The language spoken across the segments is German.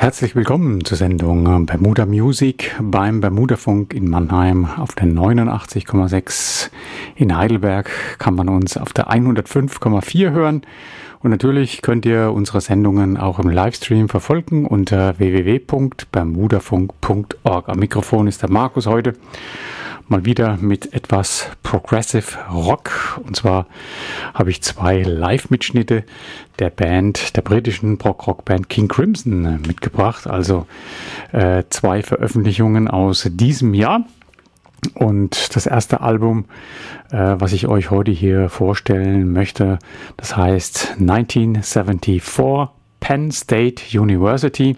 Herzlich willkommen zur Sendung Bermuda Music beim Bermudafunk in Mannheim auf der 89,6. In Heidelberg kann man uns auf der 105,4 hören. Und natürlich könnt ihr unsere Sendungen auch im Livestream verfolgen unter www.bermudafunk.org. Am Mikrofon ist der Markus heute mal wieder mit etwas Progressive Rock. Und zwar habe ich zwei Live-Mitschnitte der britischen Prog-Rock-Band King Crimson mitgebracht. Also zwei Veröffentlichungen aus diesem Jahr. Und das erste Album, was ich euch heute hier vorstellen möchte, das heißt 1974 Penn State University.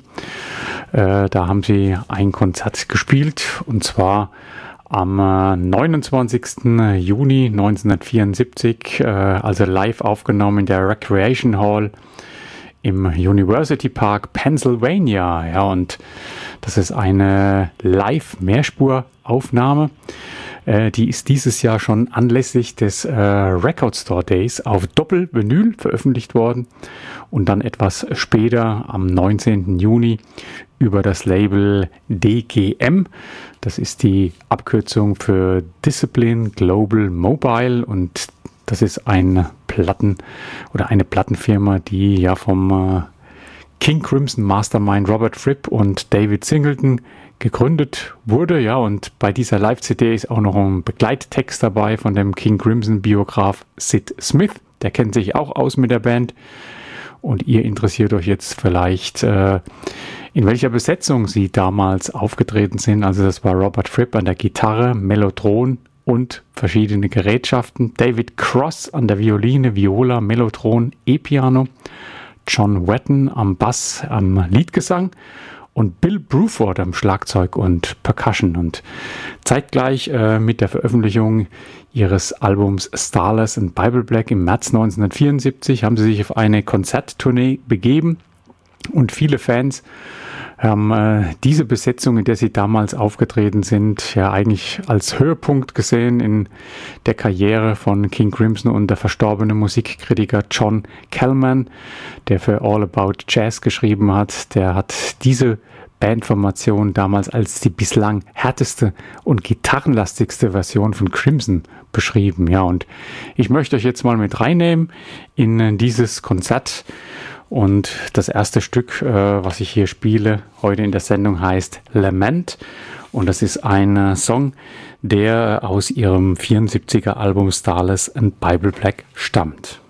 Da haben sie ein Konzert gespielt, und zwar am 29. Juni 1974, also live aufgenommen in der Recreation Hall im University Park, Pennsylvania. Ja, und das ist eine Live-Mehrspuraufnahme. Die ist dieses Jahr schon anlässlich des Record Store Days auf Doppel-Vinyl veröffentlicht worden und dann etwas später am 19. Juni über das Label DGM. Das ist die Abkürzung für Discipline Global Mobile, und das ist eine Plattenfirma, die ja vom King Crimson Mastermind Robert Fripp und David Singleton gegründet wurde. Ja, und bei dieser Live-CD ist auch noch ein Begleittext dabei von dem King Crimson Biograf Sid Smith. Der kennt sich auch aus mit der Band. Und ihr interessiert euch jetzt vielleicht, in welcher Besetzung sie damals aufgetreten sind. Also das war Robert Fripp an der Gitarre, Mellotron und verschiedene Gerätschaften. David Cross an der Violine, Viola, Mellotron, E-Piano. John Wetton am Bass, am Leadgesang und Bill Bruford am Schlagzeug und Percussion. Und zeitgleich mit der Veröffentlichung ihres Albums Starless and Bible Black im März 1974 haben sie sich auf eine Konzerttournee begeben, und viele Fans haben diese Besetzung, in der sie damals aufgetreten sind, ja eigentlich als Höhepunkt gesehen in der Karriere von King Crimson. Und der verstorbene Musikkritiker John Kellman, der für All About Jazz geschrieben hat, der hat diese Bandformation damals als die bislang härteste und gitarrenlastigste Version von Crimson beschrieben. Ja, und ich möchte euch jetzt mal mit reinnehmen in dieses Konzert. Und das erste Stück, was ich hier spiele heute in der Sendung, heißt Lament. Und das ist ein Song, der aus ihrem 74er Album Starless and Bible Black stammt.